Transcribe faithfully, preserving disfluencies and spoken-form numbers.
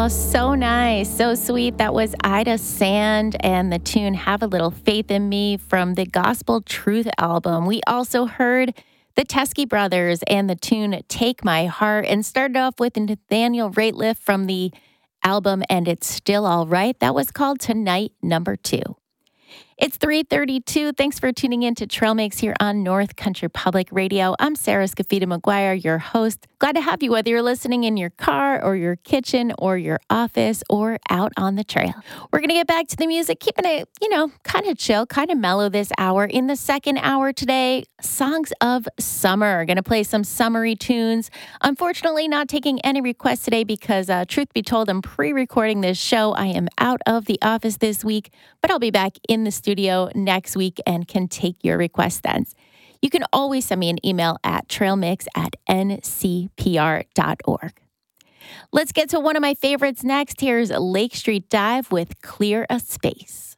Oh, so nice. So sweet. That was Ida Sand and the tune Have a Little Faith in Me from the Gospel Truth album. We also heard the Teskey Brothers and the tune Take My Heart, and started off with Nathaniel Rateliff from the album And It's Still All Right. That was called Tonight Number Two. It's three thirty-two. Thanks for tuning in to Trail Mix here on North Country Public Radio. I'm Sarah Scafita McGuire, your host. Glad to have you, whether you're listening in your car or your kitchen or your office or out on the trail. We're going to get back to the music, keeping it, you know, kind of chill, kind of mellow this hour. In the second hour today, songs of summer. Going to play some summery tunes. Unfortunately, not taking any requests today because, uh, truth be told, I'm pre-recording this show. I am out of the office this week, but I'll be back in the studio next week and can take your requests then. You can always send me an email at trailmix at n c p r dot org. Let's get to one of my favorites next. Here's Lake Street Dive with Clear a Space.